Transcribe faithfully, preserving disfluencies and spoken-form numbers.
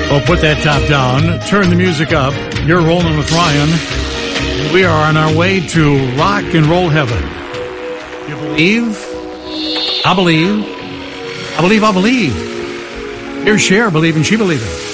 Well, put that top down, turn the music up. You're rolling with Ryan. We are on our way to rock and roll heaven. You believe? I believe. I believe I believe. Here's Cher, believe and she believe it.